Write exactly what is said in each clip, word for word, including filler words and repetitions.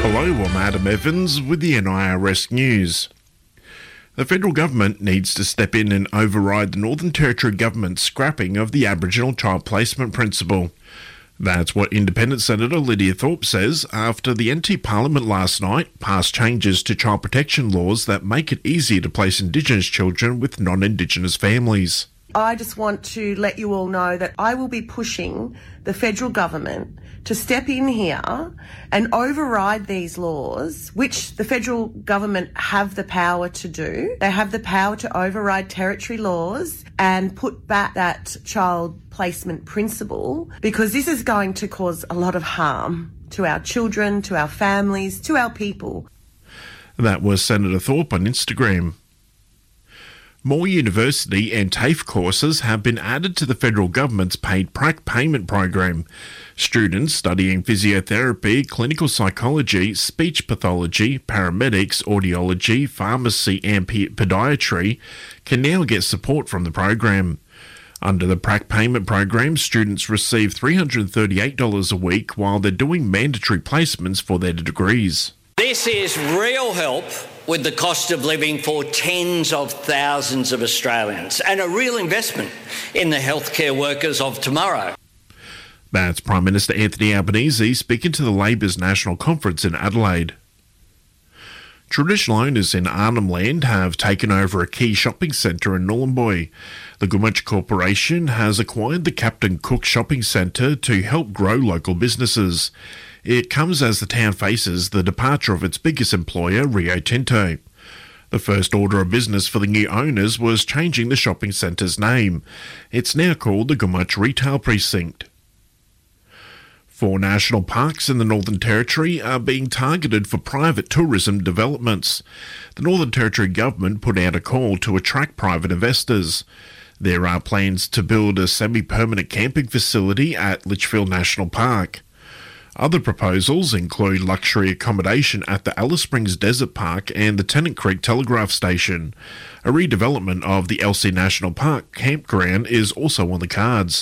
Hello, I'm Adam Evans with the N I R S News. The federal government needs to step in and override the Northern Territory government's scrapping of the Aboriginal child placement principle. That's what Independent Senator Lydia Thorpe says after the N T Parliament last night passed changes to child protection laws that make it easier to place Indigenous children with non-Indigenous families. I just want to let you all know that I will be pushing the federal government to step in here and override these laws, which the federal government have the power to do. They have the power to override territory laws and put back that child placement principle, because this is going to cause a lot of harm to our children, to our families, to our people. That was Senator Thorpe on Instagram. More university and TAFE courses have been added to the federal government's paid prac payment program. Students studying physiotherapy, clinical psychology, speech pathology, paramedics, audiology, pharmacy and podiatry can now get support from the program. Under the prac payment program, students receive three hundred thirty-eight dollars a week while they're doing mandatory placements for their degrees. This is real help with the cost of living for tens of thousands of Australians and a real investment in the healthcare workers of tomorrow. That's Prime Minister Anthony Albanese speaking to the Labor's National Conference in Adelaide. Traditional owners in Arnhem Land have taken over a key shopping centre in Nhulunbuy. The Gumatj Corporation has acquired the Captain Cook Shopping Centre to help grow local businesses. It comes as the town faces the departure of its biggest employer, Rio Tinto. The first order of business for the new owners was changing the shopping centre's name. It's now called the Gumatj Retail Precinct. Four national parks in the Northern Territory are being targeted for private tourism developments. The Northern Territory government put out a call to attract private investors. There are plans to build a semi-permanent camping facility at Litchfield National Park. Other proposals include luxury accommodation at the Alice Springs Desert Park and the Tennant Creek Telegraph Station. A redevelopment of the Elsey National Park campground is also on the cards.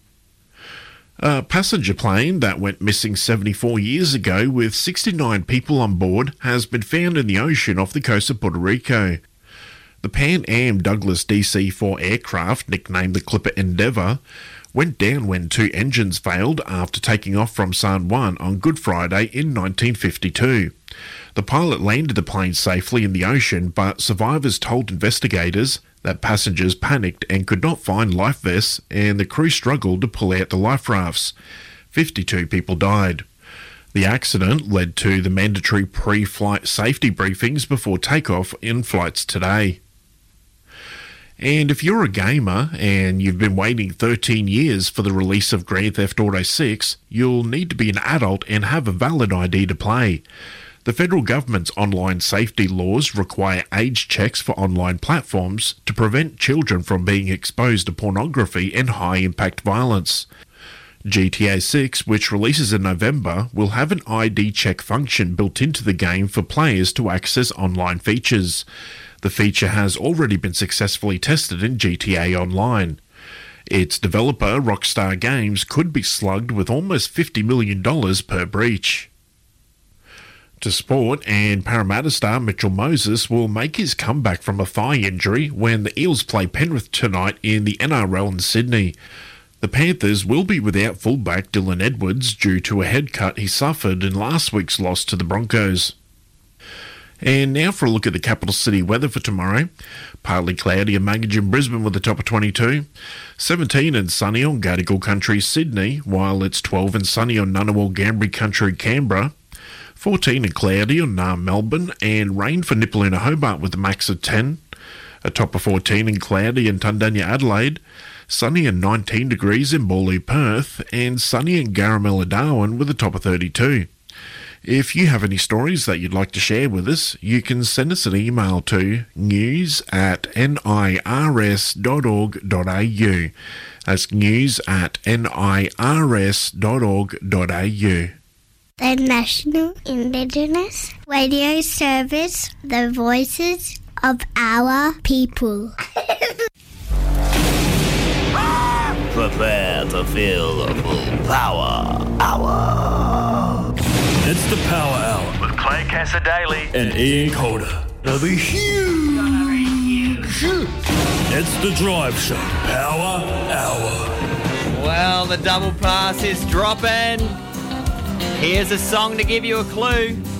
A passenger plane that went missing seventy-four years ago with sixty-nine people on board has been found in the ocean off the coast of Puerto Rico. The Pan Am Douglas D C four aircraft, nicknamed the Clipper Endeavour, went down when two engines failed after taking off from San Juan on Good Friday in nineteen fifty-two. The pilot landed the plane safely in the ocean, but survivors told investigators that passengers panicked and could not find life vests, and the crew struggled to pull out the life rafts. fifty-two people died. The accident led to the mandatory pre-flight safety briefings before takeoff in flights today. And if you're a gamer and you've been waiting thirteen years for the release of Grand Theft Auto six, you'll need to be an adult and have a valid I D to play. The federal government's online safety laws require age checks for online platforms to prevent children from being exposed to pornography and high-impact violence. G T A six, which releases in November, will have an I D check function built into the game for players to access online features. The feature has already been successfully tested in G T A Online. Its developer, Rockstar Games, could be slugged with almost fifty million dollars per breach. To sport, and Parramatta star Mitchell Moses will make his comeback from a thigh injury when the Eels play Penrith tonight in the N R L in Sydney. The Panthers will be without fullback Dylan Edwards due to a head cut he suffered in last week's loss to the Broncos. And now for a look at the capital city weather for tomorrow. Partly cloudy and muggy in Brisbane with a top of twenty-two. seventeen and sunny on Gadigal Country, Sydney, while it's twelve and sunny on Ngunnawal Gambri Country, Canberra. fourteen and cloudy on Naarm, Melbourne, and rain for Nipaluna, Hobart with a max of ten. A top of fourteen and cloudy in Tundanya, Adelaide. Sunny and nineteen degrees in Bawley, Perth, and sunny in Garamella, Darwin with a top of thirty-two. If you have any stories that you'd like to share with us, you can send us an email to news at nirs dot org dot a u. That's news at nirs dot org dot a u. The National Indigenous Radio Service, the voices of our people. Prepare to feel the full power hour. It's the Power Hour with Nick Cassaday and Ian Calder. They'll be huge. It's the Drive Show Power Hour. Well, the double pass is dropping. Here's a song to give you a clue.